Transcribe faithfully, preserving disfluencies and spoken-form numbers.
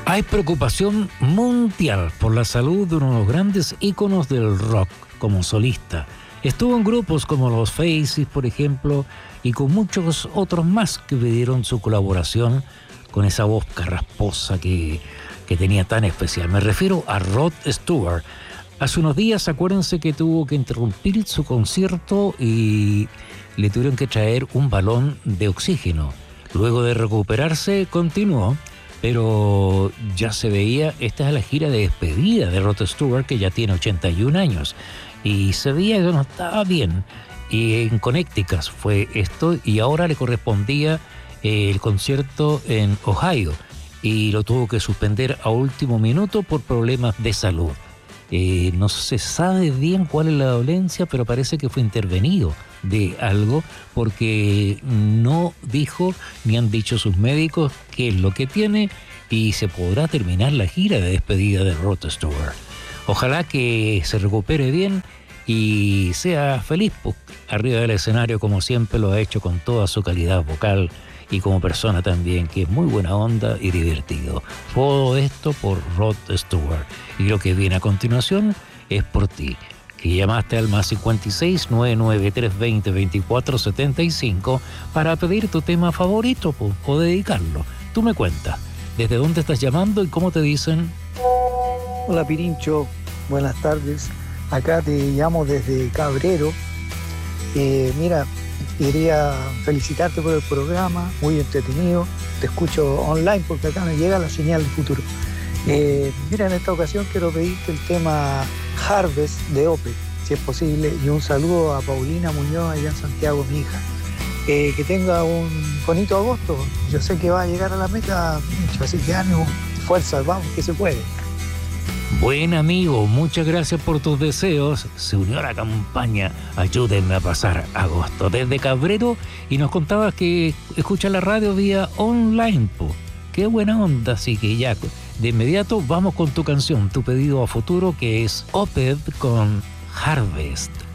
Hay preocupación mundial por la salud de uno de los grandes íconos del rock como solista. Estuvo en grupos como los Faces, por ejemplo, y con muchos otros más que pidieron su colaboración con esa voz carrasposa que, que tenía tan especial. Me refiero a Rod Stewart. Hace unos días, acuérdense que tuvo que interrumpir su concierto y le tuvieron que traer un balón de oxígeno. Luego de recuperarse, continuó, pero ya se veía, esta es la gira de despedida de Rod Stewart, que ya tiene ochenta y un años, y se veía que no estaba bien. Y en Connecticut fue esto, y ahora le correspondía eh, el concierto en Ohio, y lo tuvo que suspender a último minuto por problemas de salud. Eh, no se sabe bien cuál es la dolencia, pero parece que fue intervenido de algo, porque no dijo ni han dicho sus médicos qué es lo que tiene, y se podrá terminar la gira de despedida de Rod Stewart. Ojalá que se recupere bien y sea feliz pues, arriba del escenario, como siempre lo ha hecho, con toda su calidad vocal y como persona también, que es muy buena onda y divertido. Todo esto por Rod Stewart. Y lo que viene a continuación es por ti, que llamaste al más cincuenta y seis, noventa y nueve, trescientos veinte, veinticuatro setenta y cinco para pedir tu tema favorito po, o dedicarlo. Tú me cuentas, ¿desde dónde estás llamando y cómo te dicen? Hola Pirincho, buenas tardes. Acá te llamo desde Cabrero. Eh, mira, quería felicitarte por el programa, muy entretenido. Te escucho online porque acá me llega la señal del futuro. Eh, mira, en esta ocasión quiero pedirte el tema Harvest de Opeth, si es posible, y un saludo a Paulina Muñoz allá en Santiago, mi hija. Eh, que tenga un bonito agosto. Yo sé que va a llegar a la meta, así que ánimo, fuerza, vamos, que se puede. Buen amigo, muchas gracias por tus deseos. Se unió a la campaña Ayúdenme a pasar agosto desde Cabrero, y nos contabas que escucha la radio vía online, po. Qué buena onda, así que ya de inmediato vamos con tu canción, tu pedido a futuro, que es Opeth con Harvest.